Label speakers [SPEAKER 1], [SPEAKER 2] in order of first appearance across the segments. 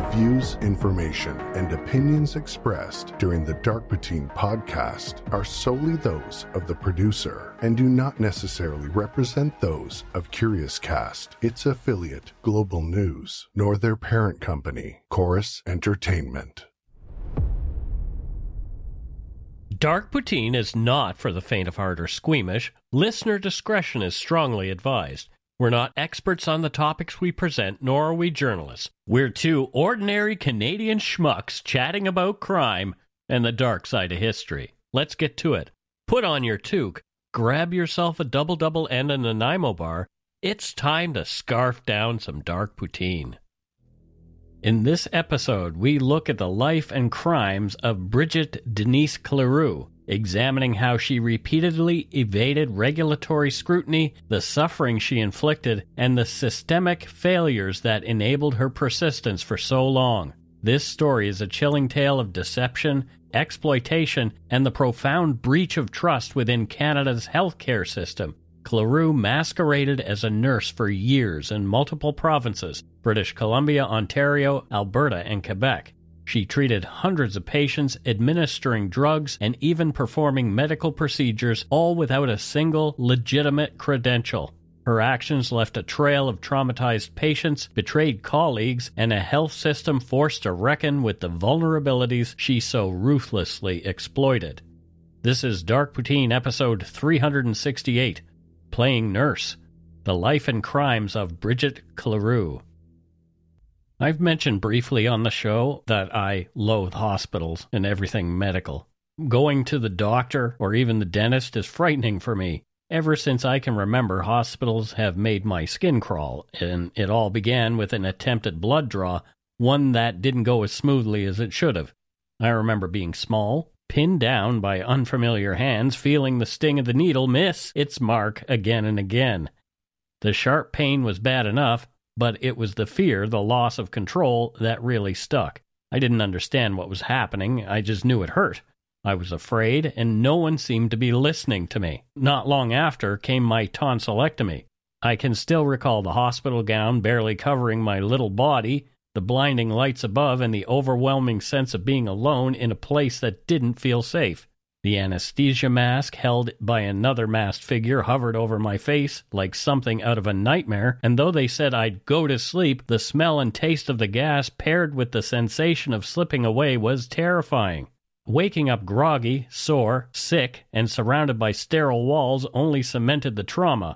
[SPEAKER 1] views, information, and opinions expressed during the Dark Poutine podcast are solely those of the producer and do not necessarily represent those of Curious Cast, its affiliate, Global News, nor their parent company, Chorus Entertainment.
[SPEAKER 2] Dark Poutine is not for the faint of heart or squeamish. Listener discretion is strongly advised. We're not experts on the topics we present, nor are we journalists. We're two ordinary Canadian schmucks chatting about crime and the dark side of history. Let's get to it. Put on your toque, grab yourself a double-double and a Nanaimo bar. It's time to scarf down some dark poutine. In this episode, we look at the life and crimes of Bridget Denise Cleroux, examining how she repeatedly evaded regulatory scrutiny, the suffering she inflicted, and the systemic failures that enabled her persistence for so long. This story is a chilling tale of deception, exploitation, and the profound breach of trust within Canada's healthcare system. Cleroux masqueraded as a nurse for years in multiple provinces, British Columbia, Ontario, Alberta, and Quebec. She treated hundreds of patients, administering drugs, and even performing medical procedures, all without a single legitimate credential. Her actions left a trail of traumatized patients, betrayed colleagues, and a health system forced to reckon with the vulnerabilities she so ruthlessly exploited. This is Dark Poutine episode 368, Playing Nurse, The Life and Crimes of Bridget Cleroux. I've mentioned briefly on the show that I loathe hospitals and everything medical. Going to the doctor or even the dentist is frightening for me. Ever since I can remember, hospitals have made my skin crawl, and it all began with an attempted blood draw, one that didn't go as smoothly as it should have. I remember being small, pinned down by unfamiliar hands, feeling the sting of the needle miss its mark again and again. The sharp pain was bad enough, but it was the fear, the loss of control, that really stuck. I didn't understand what was happening, I just knew it hurt. I was afraid, and no one seemed to be listening to me. Not long after came my tonsillectomy. I can still recall the hospital gown barely covering my little body, the blinding lights above, and the overwhelming sense of being alone in a place that didn't feel safe. The anesthesia mask held by another masked figure hovered over my face like something out of a nightmare, and though they said I'd go to sleep, the smell and taste of the gas paired with the sensation of slipping away was terrifying. Waking up groggy, sore, sick, and surrounded by sterile walls only cemented the trauma.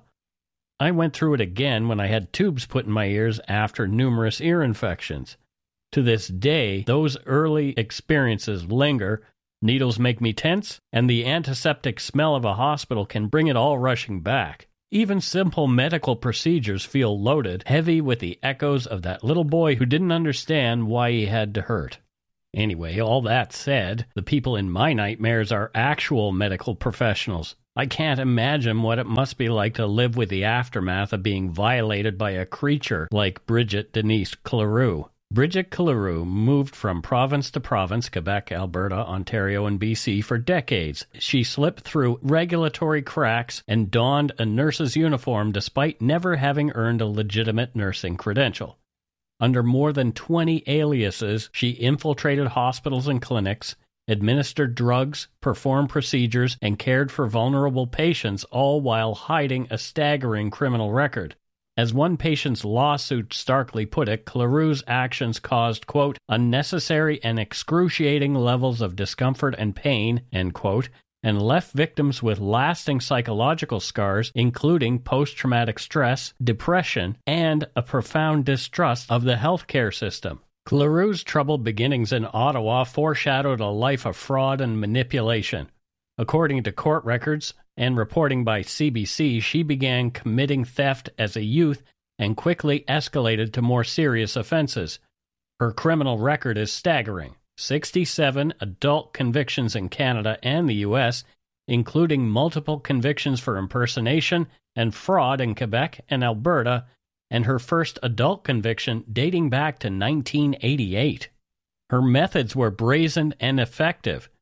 [SPEAKER 2] I went through it again when I had tubes put in my ears after numerous ear infections. To this day, those early experiences linger. Needles make me tense, and the antiseptic smell of a hospital can bring it all rushing back. Even simple medical procedures feel loaded, heavy with the echoes of that little boy who didn't understand why he had to hurt. Anyway, all that said, the people in my nightmares are actual medical professionals. I can't imagine what it must be like to live with the aftermath of being violated by a creature like Bridget Denise Cleroux. Bridget Cleroux moved from province to province, Quebec, Alberta, Ontario, and BC for decades. She slipped through regulatory cracks and donned a nurse's uniform despite never having earned a legitimate nursing credential. Under more than 20 aliases, she infiltrated hospitals and clinics, administered drugs, performed procedures, and cared for vulnerable patients, all while hiding a staggering criminal record. As one patient's lawsuit starkly put it, Cleroux's actions caused, quote, unnecessary and excruciating levels of discomfort and pain, end quote, and left victims with lasting psychological scars, including post-traumatic stress, depression, and a profound distrust of the healthcare system. Cleroux's troubled beginnings in Ottawa foreshadowed a life of fraud and manipulation. According to court records and reporting by CBC, she began committing theft as a youth and quickly escalated to more serious offenses. Her criminal record is staggering. 67 adult convictions in Canada and the U.S., including multiple convictions for impersonation and fraud in Quebec and Alberta, and her first adult conviction dating back to 1988. Her methods were brazen and effective.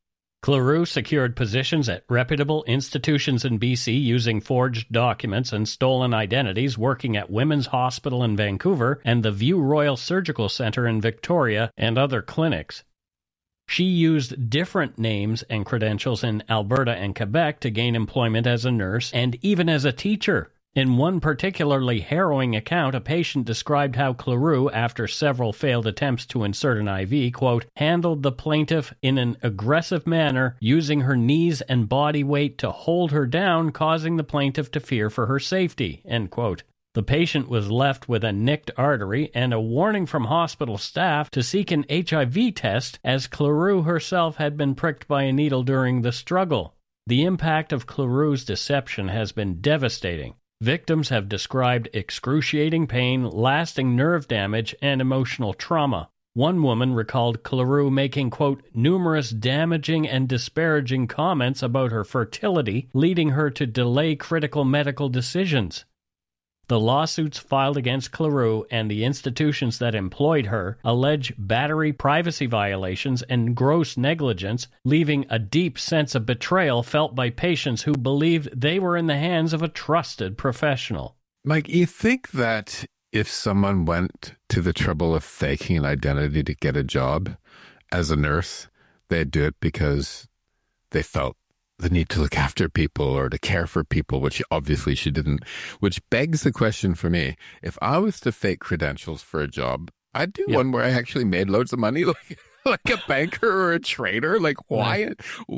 [SPEAKER 2] Cleroux secured positions at reputable institutions in BC using forged documents and stolen identities, working at Women's Hospital in Vancouver and the View Royal Surgical Centre in Victoria and other clinics. She used different names and credentials in Alberta and Quebec to gain employment as a nurse and even as a teacher. In one particularly harrowing account, a patient described how Cleroux, after several failed attempts to insert an IV, quote, handled the plaintiff in an aggressive manner, using her knees and body weight to hold her down, causing the plaintiff to fear for her safety, end quote. The patient was left with a nicked artery and a warning from hospital staff to seek an HIV test, as Cleroux herself had been pricked by a needle during the struggle. The impact of Cleroux's deception has been devastating. Victims have described excruciating pain, lasting nerve damage, and emotional trauma. One woman recalled Cleroux making, quote, numerous damaging and disparaging comments about her fertility, leading her to delay critical medical decisions. The lawsuits filed against Cleroux and the institutions that employed her allege battery, privacy violations, and gross negligence, leaving a deep sense of betrayal felt by patients who believed they were in the hands of a trusted professional.
[SPEAKER 3] Mike, you think that if someone went to the trouble of faking an identity to get a job as a nurse, they'd do it because they felt the need to look after people or to care for people, which obviously she didn't, which begs the question for me. If I was to fake credentials for a job, I'd do one where I actually made loads of money, like a banker or a trader. Like, why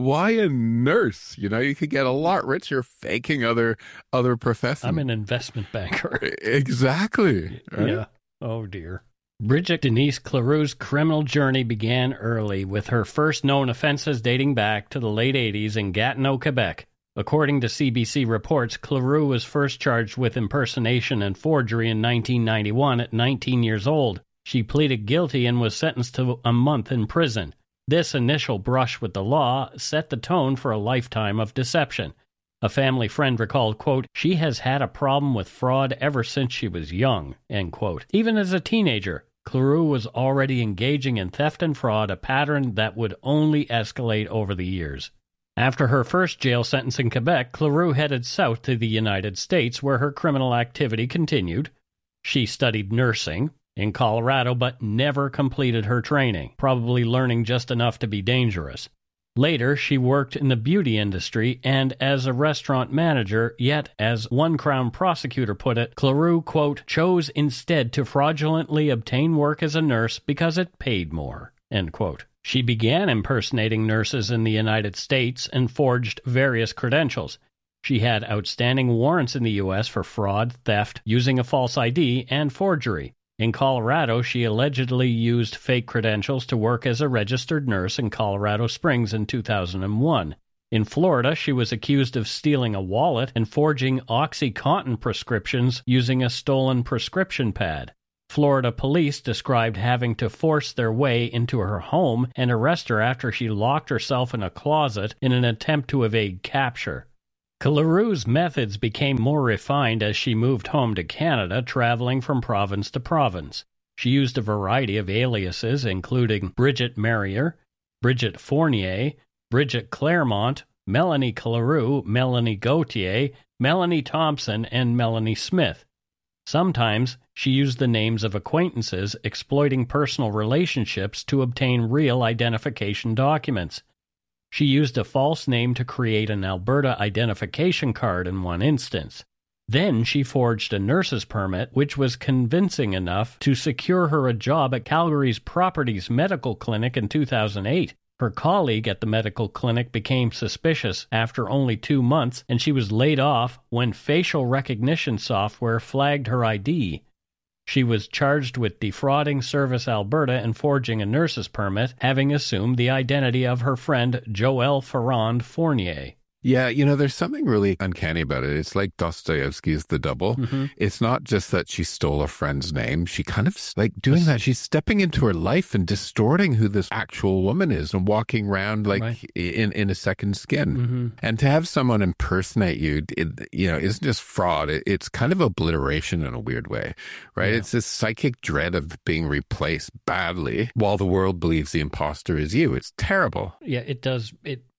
[SPEAKER 3] a nurse? You know, you could get a lot richer faking other professions.
[SPEAKER 2] I'm an investment banker.
[SPEAKER 3] Exactly. Right?
[SPEAKER 2] Yeah. Oh, dear. Bridget Denise Cleroux's criminal journey began early, with her first known offenses dating back to the late 80s in Gatineau, Quebec. According to CBC reports, Cleroux was first charged with impersonation and forgery in 1991 at 19 years old. She pleaded guilty and was sentenced to a month in prison. This initial brush with the law set the tone for a lifetime of deception. A family friend recalled, quote, she has had a problem with fraud ever since she was young, end quote. Even as a teenager, Cleroux was already engaging in theft and fraud, a pattern that would only escalate over the years. After her first jail sentence in Quebec, Cleroux headed south to the United States, where her criminal activity continued. She studied nursing in Colorado, but never completed her training, probably learning just enough to be dangerous. Later, she worked in the beauty industry and as a restaurant manager, yet, as one Crown prosecutor put it, Cleroux, quote, chose instead to fraudulently obtain work as a nurse because it paid more, end quote. She began impersonating nurses in the United States and forged various credentials. She had outstanding warrants in the U.S. for fraud, theft, using a false ID, and forgery. In Colorado, she allegedly used fake credentials to work as a registered nurse in Colorado Springs in 2001. In Florida, she was accused of stealing a wallet and forging OxyContin prescriptions using a stolen prescription pad. Florida police described having to force their way into her home and arrest her after she locked herself in a closet in an attempt to evade capture. Cleroux's methods became more refined as she moved home to Canada, traveling from province to province. She used a variety of aliases, including Bridget Merrier, Bridget Fournier, Bridget Claremont, Melanie Cleroux, Melanie Gauthier, Melanie Thompson, and Melanie Smith. Sometimes she used the names of acquaintances, exploiting personal relationships to obtain real identification documents. She used a false name to create an Alberta identification card in one instance. Then she forged a nurse's permit, which was convincing enough to secure her a job at Calgary's Properties Medical Clinic in 2008. Her colleague at the medical clinic became suspicious after only 2 months, and she was laid off when facial recognition software flagged her ID. She was charged with defrauding Service Alberta and forging a nurse's permit, having assumed the identity of her friend Joelle Ferrand Fournier.
[SPEAKER 3] Yeah, you know, there's something really uncanny about it. It's like Dostoevsky's The Double. Mm-hmm. It's not just that she stole a friend's name. She kind of, like, doing that. She's stepping into her life and distorting who this actual woman is and walking around, like, in a second skin. Mm-hmm. And to have someone impersonate you, isn't just fraud. It's kind of obliteration in a weird way, right? Yeah. It's this psychic dread of being replaced badly while the world believes the imposter is you. It's terrible.
[SPEAKER 2] Yeah, it does.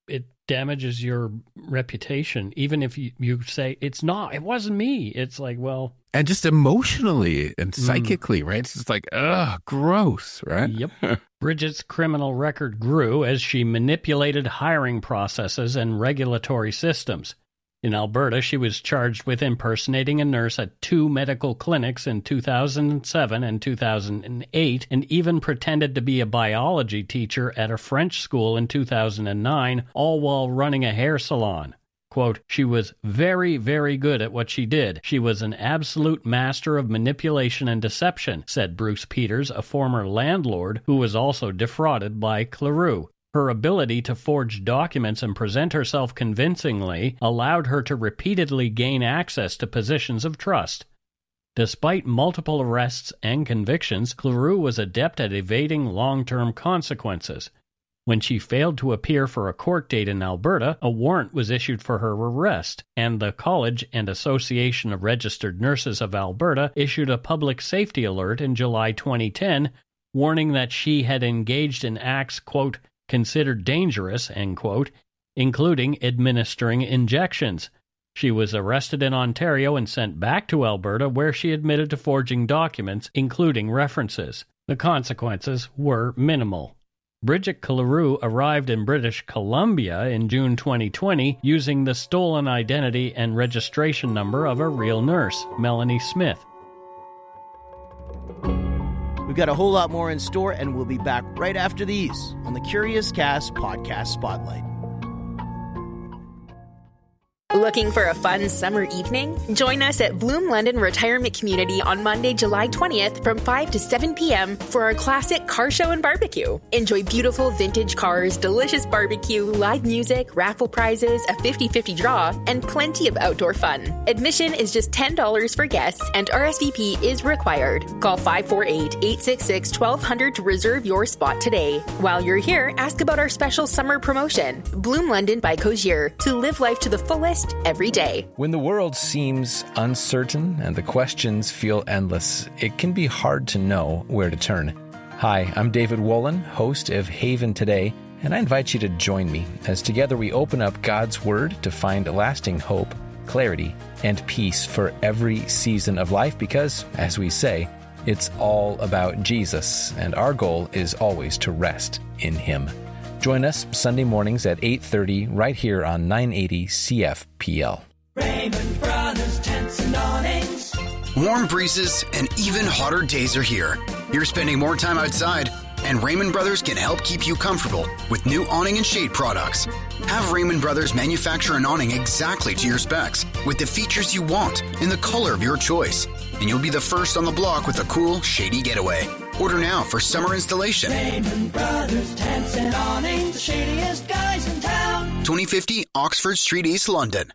[SPEAKER 2] it damages your reputation. Even if you say, it wasn't me. It's like, well.
[SPEAKER 3] And just emotionally and psychically, right? It's just like, ugh, gross, right?
[SPEAKER 2] Yep. Bridget's criminal record grew as she manipulated hiring processes and regulatory systems. In Alberta, she was charged with impersonating a nurse at 2 medical clinics in 2007 and 2008, and even pretended to be a biology teacher at a French school in 2009, all while running a hair salon. Quote, she was very, very good at what she did. She was an absolute master of manipulation and deception, said Bruce Peters, a former landlord who was also defrauded by Cleroux. Her ability to forge documents and present herself convincingly allowed her to repeatedly gain access to positions of trust. Despite multiple arrests and convictions, Cleroux was adept at evading long-term consequences. When she failed to appear for a court date in Alberta, a warrant was issued for her arrest, and the College and Association of Registered Nurses of Alberta issued a public safety alert in July 2010, warning that she had engaged in acts, quote, considered dangerous, end quote, including administering injections. She was arrested in Ontario and sent back to Alberta, where she admitted to forging documents, including references. The consequences were minimal. Bridget Cleroux arrived in British Columbia in June 2020 using the stolen identity and registration number of a real nurse, Melanie Smith.
[SPEAKER 4] We've got a whole lot more in store, and we'll be back right after these on the Curious Cast Podcast Spotlight.
[SPEAKER 5] Looking for a fun summer evening? Join us at Bloom London Retirement Community on Monday, July 20th from 5 to 7 p.m. for our classic car show and barbecue. Enjoy beautiful vintage cars, delicious barbecue, live music, raffle prizes, a 50-50 draw, and plenty of outdoor fun. Admission is just $10 for guests, and RSVP is required. Call 548-866-1200 to reserve your spot today. While you're here, ask about our special summer promotion, Bloom London by Cozier, to live life to the fullest every day.
[SPEAKER 6] When the world seems uncertain and the questions feel endless, it can be hard to know where to turn. Hi, I'm David Wolin, host of Haven Today, and I invite you to join me as together we open up God's Word to find lasting hope, clarity, and peace for every season of life because, as we say, it's all about Jesus, and our goal is always to rest in Him. Join us Sunday mornings at 8:30 right here on 980 CFPL.
[SPEAKER 7] Raymond Brothers Tents and Awnings.
[SPEAKER 8] Warm breezes and even hotter days are here. You're spending more time outside, and Raymond Brothers can help keep you comfortable with new awning and shade products. Have Raymond Brothers manufacture an awning exactly to your specs with the features you want in the color of your choice. And you'll be the first on the block with a cool, shady getaway. Order now for summer installation.
[SPEAKER 7] Raymond Brothers Tents and Awnings, the shadiest guys in town.
[SPEAKER 8] 2050 Oxford Street, East London.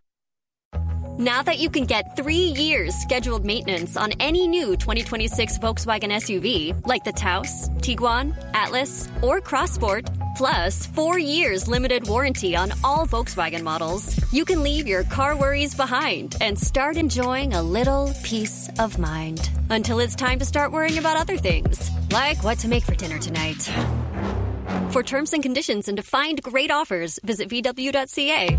[SPEAKER 9] Now that you can get 3 years scheduled maintenance on any new 2026 Volkswagen SUV, like the Taos, Tiguan, Atlas, or Crossport, plus 4 years limited warranty on all Volkswagen models, you can leave your car worries behind and start enjoying a little peace of mind. Until it's time to start worrying about other things, like what to make for dinner tonight. For terms and conditions and to find great offers, visit VW.ca.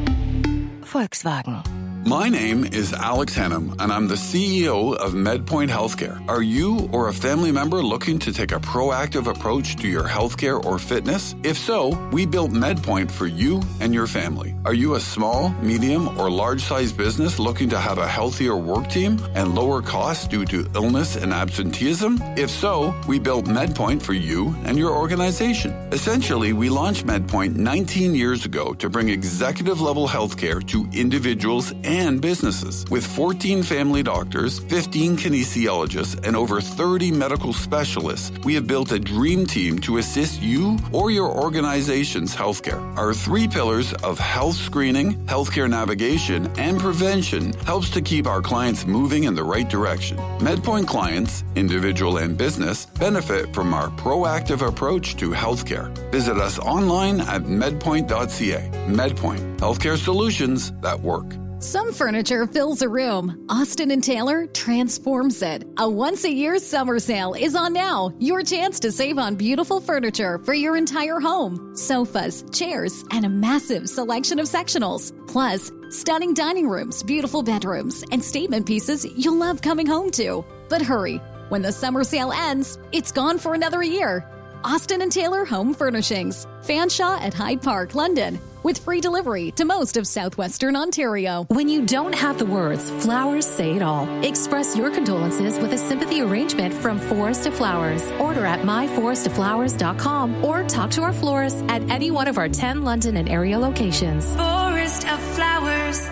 [SPEAKER 10] Volkswagen.
[SPEAKER 11] My name is Alex Hannum, and I'm the CEO of MedPoint Healthcare. Are you or a family member looking to take a proactive approach to your healthcare or fitness? If so, we built MedPoint for you and your family. Are you a small, medium, or large-sized business looking to have a healthier work team and lower costs due to illness and absenteeism? If so, we built MedPoint for you and your organization. Essentially, we launched MedPoint 19 years ago to bring executive-level healthcare to individuals and businesses. With 14 family doctors, 15 kinesiologists, and over 30 medical specialists, we have built a dream team to assist you or your organization's healthcare. Our 3 pillars of health screening, healthcare navigation, and prevention helps to keep our clients moving in the right direction. MedPoint clients, individual and business, benefit from our proactive approach to healthcare. Visit us online at medpoint.ca. MedPoint, healthcare solutions that work.
[SPEAKER 12] Some furniture fills a room. Austin & Taylor transforms it. A once-a-year summer sale is on now. Your chance to save on beautiful furniture for your entire home. Sofas, chairs, and a massive selection of sectionals. Plus, stunning dining rooms, beautiful bedrooms, and statement pieces you'll love coming home to. But hurry, when the summer sale ends, it's gone for another year. Austin & Taylor Home Furnishings. Fanshawe at Hyde Park, London. With free delivery to most of southwestern Ontario.
[SPEAKER 13] When you don't have the words, flowers say it all. Express your condolences with a sympathy arrangement from Forest of Flowers. Order at myforestoflowers.com or talk to our florist at any one of our 10 London and area locations.
[SPEAKER 7] Forest of Flowers.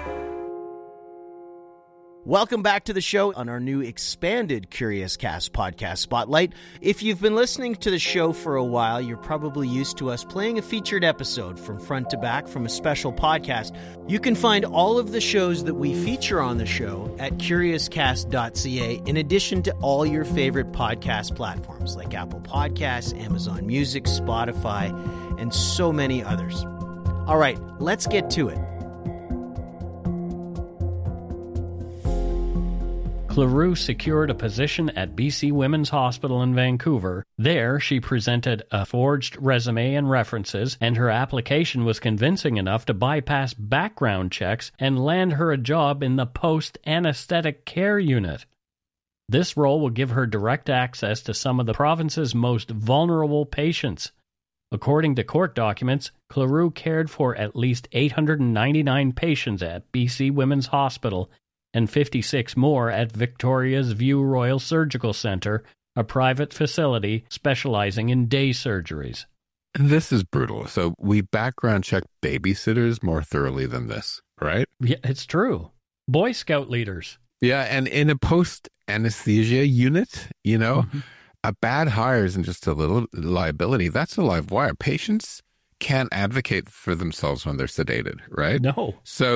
[SPEAKER 4] Welcome back to the show on our new expanded Curious Cast podcast spotlight. If you've been listening to the show for a while, you're probably used to us playing a featured episode from front to back from a special podcast. You can find all of the shows that we feature on the show at curiouscast.ca, in addition to all your favorite podcast platforms like Apple Podcasts, Amazon Music, Spotify, and so many others. All right, let's get to it.
[SPEAKER 2] Cleroux secured a position at BC Women's Hospital in Vancouver. There, she presented a forged resume and references, and her application was convincing enough to bypass background checks and land her a job in the post-anesthetic care unit. This role will give her direct access to some of the province's most vulnerable patients. According to court documents, Cleroux cared for at least 899 patients at BC Women's Hospital and 56 more at Victoria's View Royal Surgical Centre, a private facility specializing in day surgeries.
[SPEAKER 3] And this is brutal. So we background check babysitters more thoroughly than this, right?
[SPEAKER 2] Yeah, it's true. Boy Scout leaders.
[SPEAKER 3] Yeah, and in a post-anesthesia unit, a bad hire isn't just a little liability. That's a live wire. Patients can't advocate for themselves when they're sedated, right?
[SPEAKER 2] No.
[SPEAKER 3] So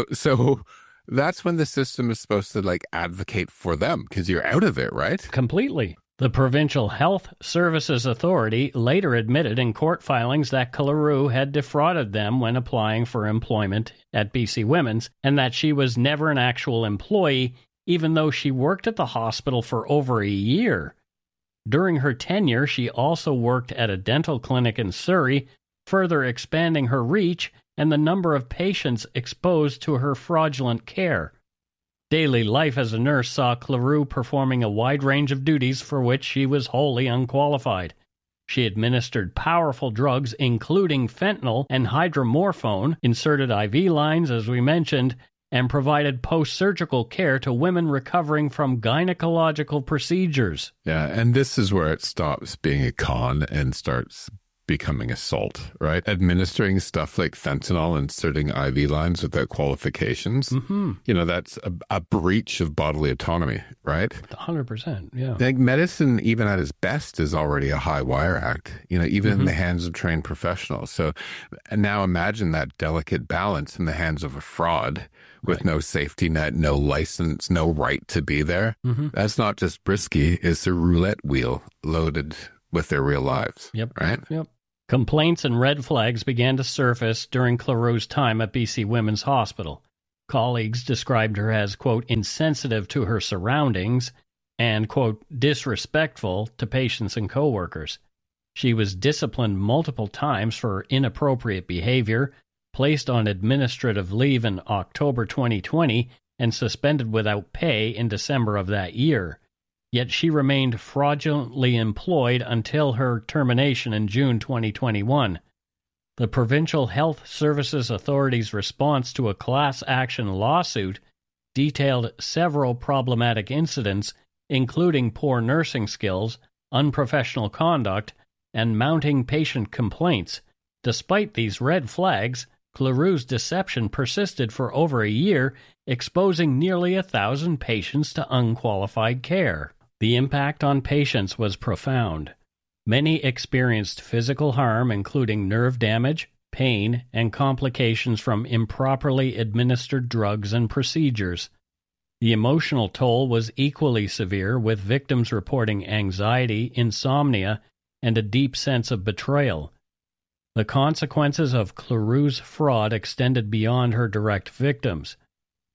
[SPEAKER 3] that's when the system is supposed to advocate for them, because you're out of it, right?
[SPEAKER 2] Completely. The Provincial Health Services Authority later admitted in court filings that Cleroux had defrauded them when applying for employment at BC Women's, and that she was never an actual employee, even though she worked at the hospital for over a year. During her tenure, she also worked at a dental clinic in Surrey, further expanding her reach and the number of patients exposed to her fraudulent care. Daily life as a nurse saw Cleroux performing a wide range of duties for which she was wholly unqualified. She administered powerful drugs, including fentanyl and hydromorphone, inserted IV lines, as we mentioned, and provided post-surgical care to women recovering from gynecological procedures.
[SPEAKER 3] Yeah, and this is where it stops being a con and starts becoming assault, right? Administering stuff like fentanyl, inserting IV lines without qualifications.
[SPEAKER 2] Mm-hmm.
[SPEAKER 3] That's a breach of bodily autonomy, right?
[SPEAKER 2] 100%, yeah.
[SPEAKER 3] Medicine, even at its best, is already a high wire act, even in the hands of trained professionals. So now imagine that delicate balance in the hands of a fraud with no safety net, no license, no right to be there.
[SPEAKER 2] Mm-hmm.
[SPEAKER 3] That's not just risky, it's a roulette wheel loaded with their real lives.
[SPEAKER 2] Yep.
[SPEAKER 3] Right?
[SPEAKER 2] Yep. Complaints and red flags began to surface during Cleroux's time at BC Women's Hospital. Colleagues described her as, quote, insensitive to her surroundings and, quote, disrespectful to patients and coworkers. She was disciplined multiple times for inappropriate behavior, placed on administrative leave in October 2020, and suspended without pay in December of that year. Yet she remained fraudulently employed until her termination in June 2021. The Provincial Health Services Authority's response to a class action lawsuit detailed several problematic incidents, including poor nursing skills, unprofessional conduct, and mounting patient complaints. Despite these red flags, Cleroux's deception persisted for over a year, exposing nearly 1,000 patients to unqualified care. The impact on patients was profound. Many experienced physical harm, including nerve damage, pain, and complications from improperly administered drugs and procedures. The emotional toll was equally severe, with victims reporting anxiety, insomnia, and a deep sense of betrayal. The consequences of Cleroux's fraud extended beyond her direct victims.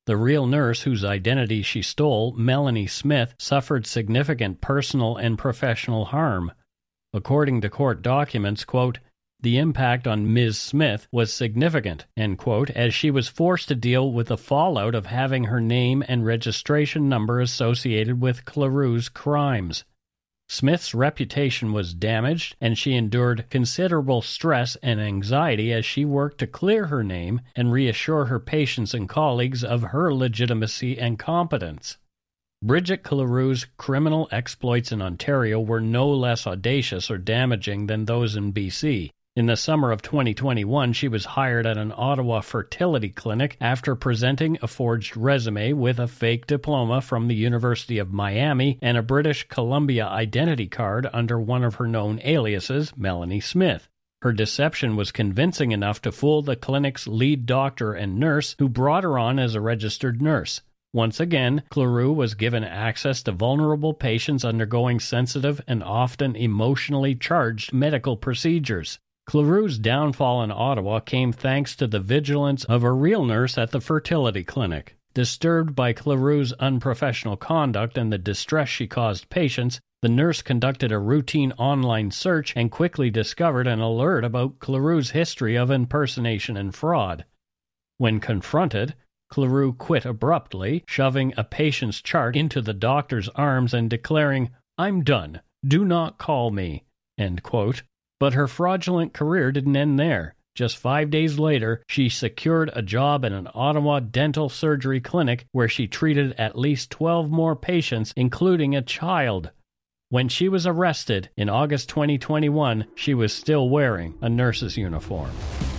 [SPEAKER 2] The real nurse whose identity she stole, Melanie Smith, suffered significant personal and professional harm. According to court documents, quote, the impact on Ms. Smith was significant, end quote, as she was forced to deal with the fallout of having her name and registration number associated with Cleroux's crimes. Smith's reputation was damaged, and she endured considerable stress and anxiety as she worked to clear her name and reassure her patients and colleagues of her legitimacy and competence. Bridget Cleroux's criminal exploits in Ontario were no less audacious or damaging than those in BC. In the summer of 2021, she was hired at an Ottawa fertility clinic after presenting a forged resume with a fake diploma from the University of Miami and a British Columbia identity card under one of her known aliases, Melanie Smith. Her deception was convincing enough to fool the clinic's lead doctor and nurse, who brought her on as a registered nurse. Once again, Cleroux was given access to vulnerable patients undergoing sensitive and often emotionally charged medical procedures. Cleroux's downfall in Ottawa came thanks to the vigilance of a real nurse at the fertility clinic. Disturbed by Cleroux's unprofessional conduct and the distress she caused patients, the nurse conducted a routine online search and quickly discovered an alert about Cleroux's history of impersonation and fraud. When confronted, Cleroux quit abruptly, shoving a patient's chart into the doctor's arms and declaring, "I'm done. Do not call me," end quote. But her fraudulent career didn't end there. Just 5 days later, she secured a job at an Ottawa dental surgery clinic where she treated at least 12 more patients, including a child. When she was arrested in August 2021, she was still wearing a nurse's uniform.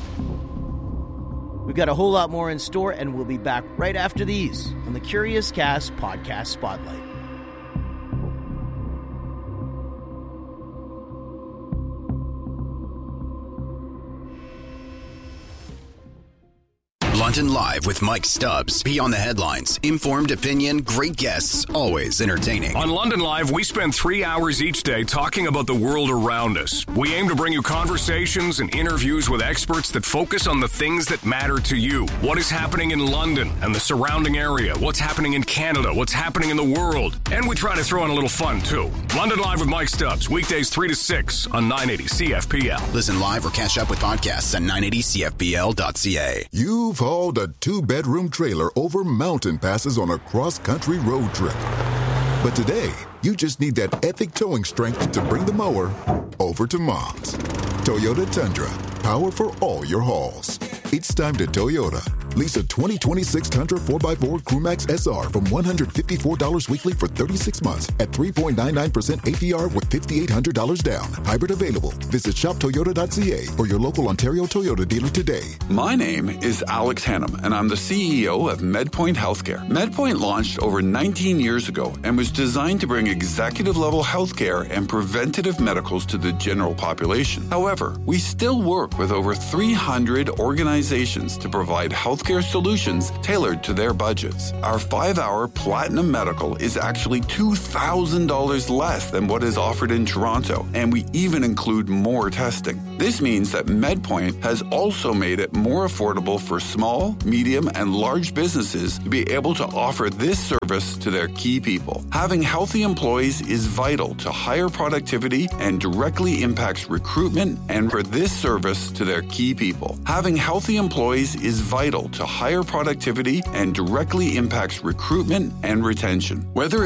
[SPEAKER 4] We've got a whole lot more in store, and we'll be back right after these on the Curious Cast Podcast Spotlight.
[SPEAKER 8] London Live with Mike Stubbs. Be on the headlines. Informed opinion, great guests, always entertaining.
[SPEAKER 14] On London Live, we spend 3 hours each day talking about the world around us. We aim to bring you conversations and interviews with experts that focus on the things that matter to you. What is happening in London and the surrounding area? What's happening in Canada? What's happening in the world? And we try to throw in a little fun, too. London Live with Mike Stubbs, weekdays 3 to 6 on 980 CFPL.
[SPEAKER 8] Listen live or catch up with podcasts at 980CFPL.ca.
[SPEAKER 15] You've hauled a 2-bedroom trailer over mountain passes on a cross-country road trip. But today, you just need that epic towing strength to bring the mower over to Mom's. Toyota Tundra, power for all your hauls. It's time to Toyota. Lease a 2026 Tundra 4x4 Crewmax SR from $154 weekly for 36 months at 3.99% APR with $5,800 down. Hybrid available. Visit shoptoyota.ca or your local Ontario Toyota dealer today.
[SPEAKER 11] My name is Alex Hannum, and I'm the CEO of MedPoint Healthcare. MedPoint launched over 19 years ago and was designed to bring executive-level healthcare and preventative medicals to the general population. However, we still work with over 300 organizations to provide healthcare solutions tailored to their budgets. Our 5-hour Platinum Medical is actually $2,000 less than what is offered in Toronto, and we even include more testing. This means that MedPoint has also made it more affordable for small, medium, and large businesses to be able to offer this service to their key people. Having healthy employees is vital to higher productivity and directly impacts recruitment and for this service to their key people. Having healthy employees is vital to higher productivity and directly impacts recruitment and retention. Whether